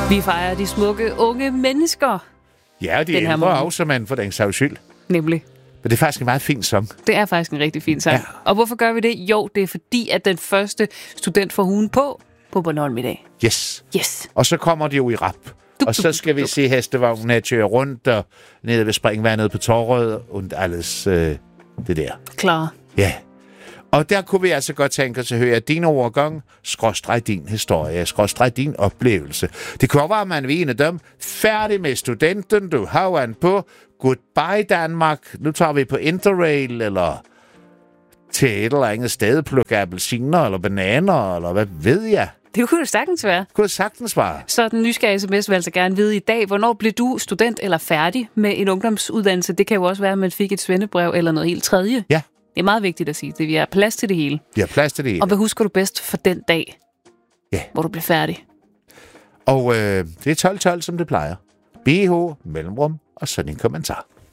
Vi fejrer de smukke unge mennesker. Ja, de ældre også, man for den sags skyld. Nemlig. Men det er faktisk en meget fin sang. Det er faktisk en rigtig fin sang. Ja. Og hvorfor gør vi det? Jo, det er fordi, at den første student får hugen på Bornholm i dag. Yes. Yes. Og så kommer de jo i rap. Og så skal vi se hestevognen køre rundt og nede ved springvandet på Torvet og alles det der. Klar. Ja. Og der kunne vi altså godt tænke os at høre din overgang, skråstreg din historie, skråstreg din oplevelse. Det kunne være, at man vil en af dem. Færdig med studenten, du har han på. Goodbye Danmark. Nu tager vi på Interrail, eller til et eller andet sted, plukke appelsiner eller bananer, eller hvad ved jeg. Det kunne jo sagtens være. Det kunne sagtens være. Så den nysgerrige sms vil altså gerne vide i dag, hvornår blev du student eller færdig med en ungdomsuddannelse? Det kan jo også være, at man fik et svendebrev eller noget helt tredje. Ja. Det er meget vigtigt at sige. Vi har plads til det hele. Vi har plads til det hele. Og hvad husker du bedst for den dag, hvor du blev færdig? Og det er 12-12, som det plejer. BH, mellemrum og sådan en kommentar.